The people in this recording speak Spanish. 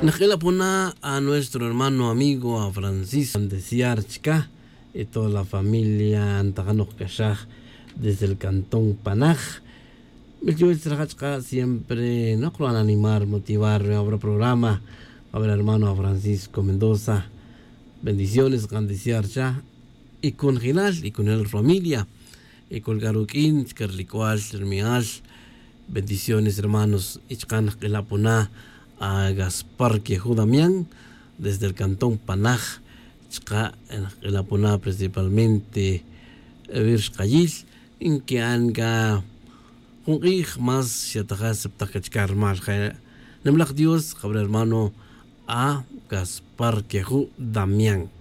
Najelapuna a nuestro hermano amigo a Francisco Andesiarchka y toda la familia Antaganoj Kashaj desde el cantón Panaj. Siempre no van a animar, motivar, abro programa. A ver, hermano a Francisco Mendoza. Bendiciones, Andesiarcha. Y con Ginal y con el familia. Y con Garuquín, Carlicual, Termial. Bendiciones, hermanos. Ichkan Jelapuna a Gaspar Quejudamián desde el cantón Panaj, en la Puna principalmente Virshkayil, en que anga un más Yataja Septakachkar Marja. Nemlach Dios, hermano a Gaspar Quejudamián.